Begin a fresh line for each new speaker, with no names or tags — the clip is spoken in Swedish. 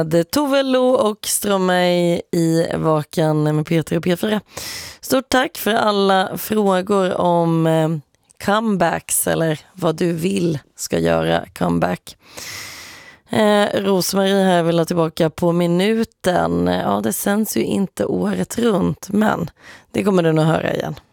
Tove Lo och Stromae i Vaken med Peter och P4. Stort tack för alla frågor om comebacks eller vad du vill ska göra comeback. Rosmarie här vill ha tillbaka På minuten. Ja, det sänds ju inte året runt, men det kommer du nog höra igen.